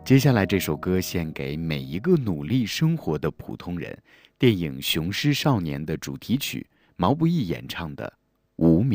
接下来这首歌献给每一个努力生活的普通人，电影《雄狮少年》的主题曲，毛不易演唱的《无名》。